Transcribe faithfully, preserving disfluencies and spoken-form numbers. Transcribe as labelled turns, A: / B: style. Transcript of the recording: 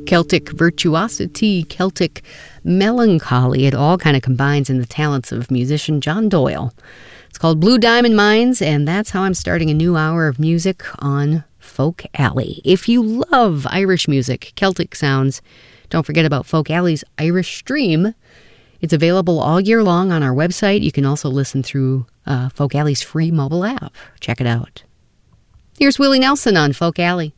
A: Celtic virtuosity, Celtic melancholy. It all kind of combines in the talents of musician John Doyle. It's called Blue Diamond Mines, and that's how I'm starting a new hour of music on Folk Alley. If you love Irish music, Celtic sounds, don't forget about Folk Alley's Irish Stream. It's available all year long on our website. You can also listen through uh, Folk Alley's free mobile app. Check it out. Here's Willie Nelson on Folk Alley.